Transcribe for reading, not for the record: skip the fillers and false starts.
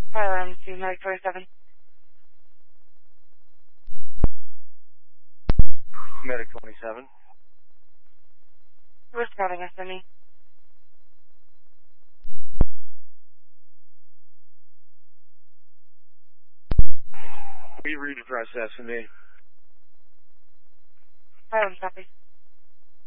Highland to Medic 27. Medic 27. We're scouting SME. We read address SME. Highland copy.